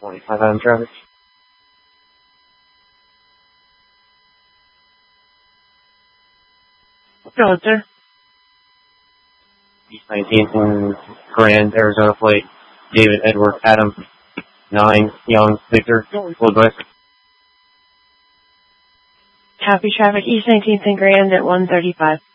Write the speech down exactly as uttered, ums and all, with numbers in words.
twenty-five Adam traffic. Go ahead, sir. East nineteenth and Grand, Arizona Flight, David, Edward, Adam, nine, Young, Victor, Wood West. Copy traffic, East nineteenth and Grand at one thirty-five.